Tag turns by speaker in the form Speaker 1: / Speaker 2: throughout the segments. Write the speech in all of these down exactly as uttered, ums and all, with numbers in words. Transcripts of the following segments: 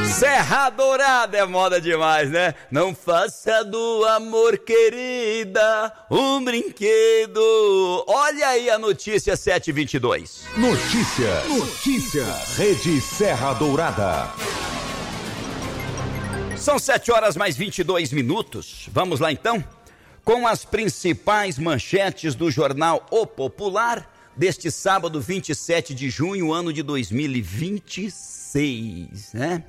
Speaker 1: Serra Dourada é moda demais, né? Não faça do amor, querida, um brinquedo. Olha aí a notícia sete e vinte e dois.
Speaker 2: Notícia, notícia, Rede Serra Dourada.
Speaker 1: São sete horas mais vinte e dois minutos. Vamos lá então? Com as principais manchetes do jornal O Popular deste sábado, vinte e sete de junho, ano de dois mil e vinte e seis, né?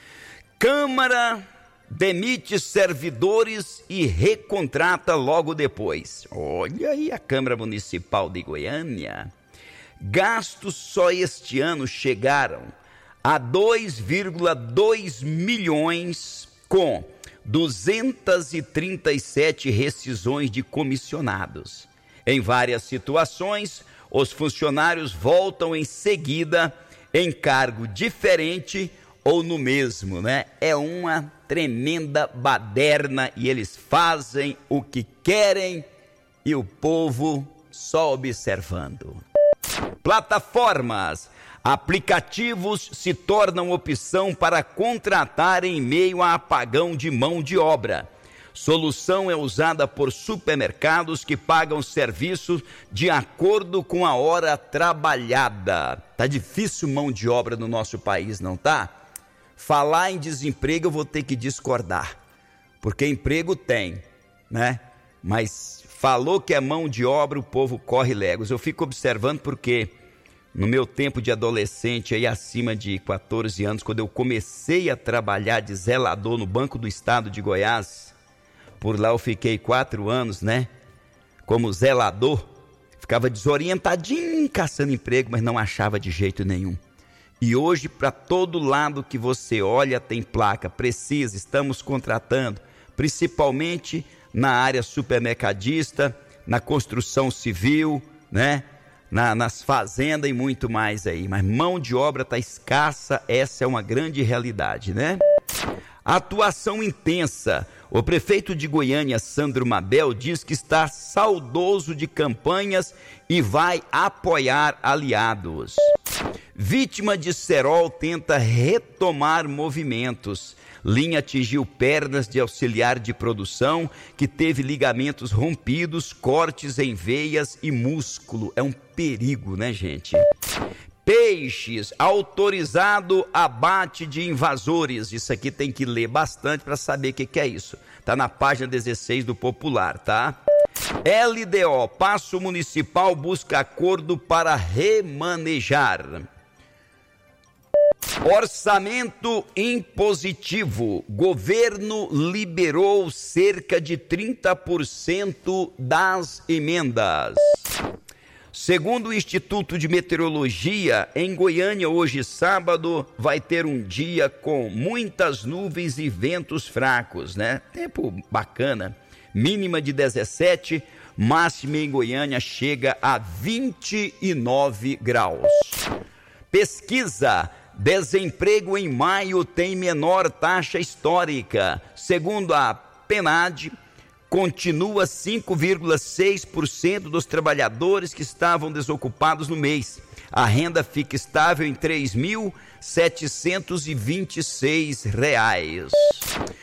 Speaker 1: Câmara demite servidores e recontrata logo depois. Olha aí a Câmara Municipal de Goiânia. Gastos só este ano chegaram a dois vírgula dois milhões com duzentas e trinta e sete rescisões de comissionados. Em várias situações, os funcionários voltam em seguida em cargo diferente ou no mesmo, né? É uma tremenda baderna e eles fazem o que querem e o povo só observando. Plataformas, aplicativos se tornam opção para contratar em meio a apagão de mão de obra. Solução é usada por supermercados que pagam serviços de acordo com a hora trabalhada. Tá difícil mão de obra no nosso país, não tá? Falar em desemprego eu vou ter que discordar, porque emprego tem, né? Mas falou que é mão de obra, o povo corre léguas. Eu fico observando porque no meu tempo de adolescente, aí acima de quatorze anos, quando eu comecei a trabalhar de zelador no Banco do Estado de Goiás, por lá eu fiquei quatro anos, né? Como zelador, ficava desorientadinho caçando emprego, mas não achava de jeito nenhum. E hoje, para todo lado que você olha, tem placa, precisa, estamos contratando, principalmente na área supermercadista, na construção civil, né? Na, nas fazendas e muito mais aí. Mas mão de obra está escassa, essa é uma grande realidade, né? Atuação intensa. O prefeito de Goiânia, Sandro Mabel, diz que está saudoso de campanhas e vai apoiar aliados. Vítima de cerol tenta retomar movimentos. Linha atingiu pernas de auxiliar de produção que teve ligamentos rompidos, cortes em veias e músculo. É um perigo, né, gente? Peixes, autorizado abate de invasores. Isso aqui tem que ler bastante para saber o que, que é isso. Tá na página dezesseis do Popular, tá? L D O, Paço Municipal busca acordo para remanejar. Orçamento impositivo. Governo liberou cerca de trinta por cento das emendas. Segundo o Instituto de Meteorologia, em Goiânia, hoje sábado, vai ter um dia com muitas nuvens e ventos fracos, né? Tempo bacana. Mínima de dezessete, máxima em Goiânia chega a vinte e nove graus. Pesquisa. Desemprego em maio tem menor taxa histórica. Segundo a PNAD, continua cinco vírgula seis por cento dos trabalhadores que estavam desocupados no mês. A renda fica estável em três mil setecentos e vinte e seis reais.